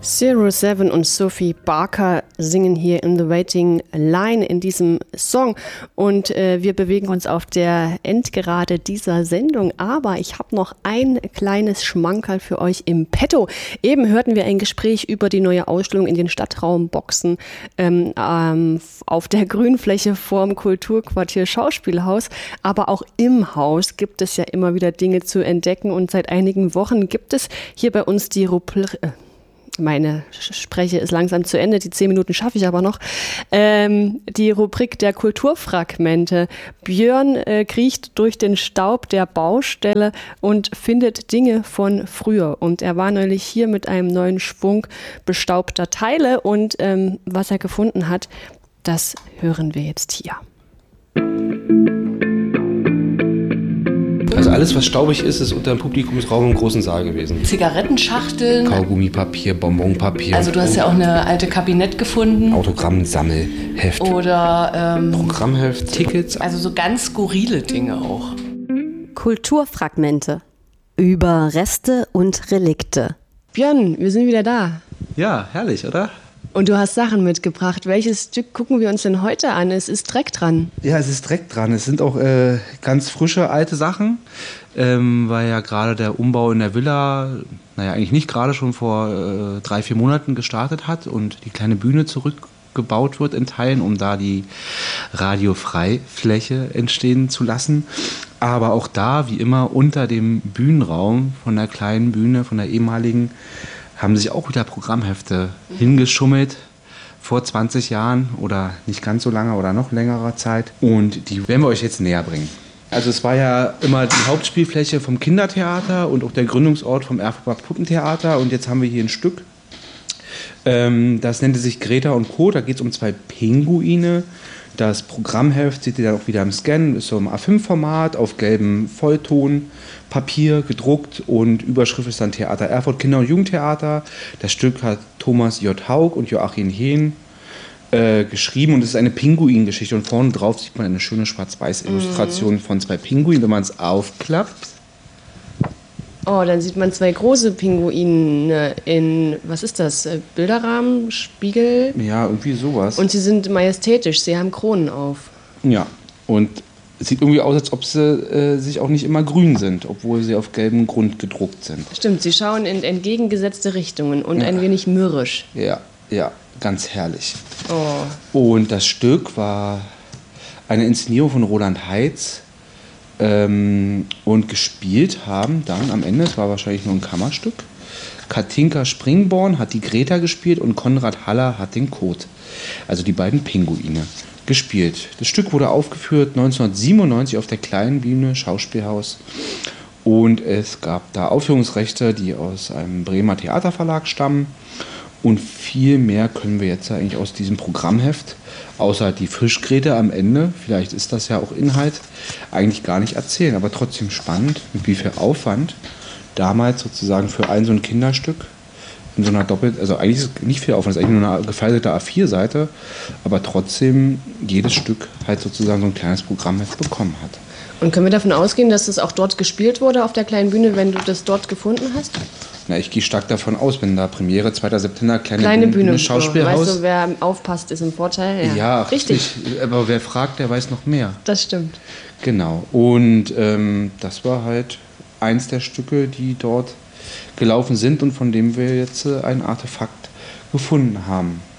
Zero Seven und Sophie Barker singen hier in The Waiting Line in diesem Song und wir bewegen uns auf der Endgerade dieser Sendung, aber ich habe noch ein kleines Schmankerl für euch im Petto. Eben hörten wir ein Gespräch über die neue Ausstellung in den Stadtraumboxen auf der Grünfläche vorm Kulturquartier Schauspielhaus, aber auch im Haus gibt es ja immer wieder Dinge zu entdecken und seit einigen Wochen gibt es hier bei uns die meine Spreche ist langsam zu Ende, die 10 Minuten schaffe ich aber noch. Die Rubrik der Kulturfragmente. Björn kriecht durch den Staub der Baustelle und findet Dinge von früher. Und er war neulich hier mit einem neuen Schwung bestaubter Teile. Und was er gefunden hat, das hören wir jetzt hier. Also alles, was staubig ist, ist unter dem Publikumsraum im großen Saal gewesen. Zigarettenschachteln. Kaugummipapier, Bonbonpapier. Also du hast ja auch eine alte Kabinett gefunden. Autogramm-Sammelheft. Oder Programmheft, Tickets. Also so ganz skurrile Dinge auch. Kulturfragmente. Über Reste und Relikte. Björn, wir sind wieder da. Ja, herrlich, oder? Und du hast Sachen mitgebracht. Welches Stück gucken wir uns denn heute an? Es ist Dreck dran. Ja, es ist Dreck dran. Es sind auch ganz frische alte Sachen, weil ja gerade der Umbau in der Villa, eigentlich nicht gerade, schon vor 3-4 Monaten gestartet hat und die kleine Bühne zurückgebaut wird in Teilen, um da die Radiofreifläche entstehen zu lassen. Aber auch da, wie immer, unter dem Bühnenraum von der kleinen Bühne, von der ehemaligen, haben sich auch wieder Programmhefte hingeschummelt vor 20 Jahren oder nicht ganz so lange oder noch längerer Zeit. Und die werden wir euch jetzt näher bringen. Also es war ja immer die Hauptspielfläche vom Kindertheater und auch der Gründungsort vom Erfurter Puppentheater. Und jetzt haben wir hier ein Stück, das nannte sich Greta und Co. Da geht es um 2 Pinguine. Das Programmheft seht ihr dann auch wieder im Scan, ist so im A5-Format auf gelbem Volltonpapier gedruckt und Überschrift ist dann Theater Erfurt Kinder- und Jugendtheater. Das Stück hat Thomas J. Haug und Joachim Hehn geschrieben und es ist eine Pinguin-Geschichte und vorne drauf sieht man eine schöne Schwarz-Weiß-Illustration von 2 Pinguinen, wenn man es aufklappt. Oh, dann sieht man 2 große Pinguine in, was ist das, Bilderrahmen, Spiegel? Ja, irgendwie sowas. Und sie sind majestätisch, sie haben Kronen auf. Ja, und es sieht irgendwie aus, als ob sie sich auch nicht immer grün sind, obwohl sie auf gelbem Grund gedruckt sind. Stimmt, sie schauen in entgegengesetzte Richtungen und ein wenig mürrisch. Ja, ganz herrlich. Oh. Und das Stück war eine Inszenierung von Roland Heitz. Und gespielt haben dann am Ende, es war wahrscheinlich nur ein Kammerstück, Katinka Springborn hat die Greta gespielt und Konrad Haller hat den Kot, also die beiden Pinguine, gespielt. Das Stück wurde aufgeführt 1997 auf der kleinen Bühne Schauspielhaus und es gab da Aufführungsrechte, die aus einem Bremer Theaterverlag stammen. Und viel mehr können wir jetzt eigentlich aus diesem Programmheft, außer die Fischgräte am Ende, vielleicht ist das ja auch Inhalt, eigentlich gar nicht erzählen. Aber trotzdem spannend, mit wie viel Aufwand damals sozusagen für so ein Kinderstück in so einer also eigentlich ist es nicht viel Aufwand, es ist eigentlich nur eine gefaltete A4-Seite, aber trotzdem jedes Stück halt sozusagen so ein kleines Programmheft bekommen hat. Und können wir davon ausgehen, dass das auch dort gespielt wurde auf der kleinen Bühne, wenn du das dort gefunden hast? Na, ich gehe stark davon aus, wenn da Premiere 2. September, kleine Bühne Schauspielhaus. Weißt du, wer aufpasst, ist im Vorteil. Ja, richtig. Aber wer fragt, der weiß noch mehr. Das stimmt. Genau. Und das war halt eins der Stücke, die dort gelaufen sind und von dem wir jetzt ein Artefakt gefunden haben.